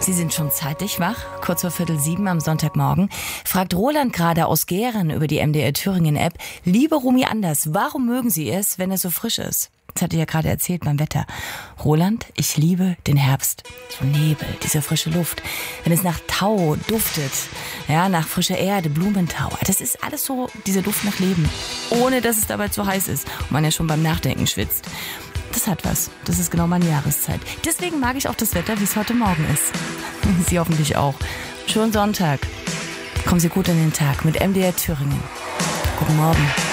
Sie sind schon zeitig wach, kurz vor 6:45 am Sonntagmorgen. Fragt Roland gerade aus Geren über die MDR Thüringen App: Liebe Rumi Anders, warum mögen Sie es, wenn es so frisch ist? Das hatte ich ja gerade erzählt beim Wetter. Roland, ich liebe den Herbst. So Nebel, diese frische Luft. Wenn es nach Tau duftet, ja, nach frischer Erde, Blumentau. Das ist alles so, dieser Duft nach Leben. Ohne, dass es dabei zu heiß ist und man ja schon beim Nachdenken schwitzt. Das hat was. Das ist genau meine Jahreszeit. Deswegen mag ich auch das Wetter, wie es heute Morgen ist. Sie hoffentlich auch. Schönen Sonntag. Kommen Sie gut in den Tag mit MDR Thüringen. Guten Morgen.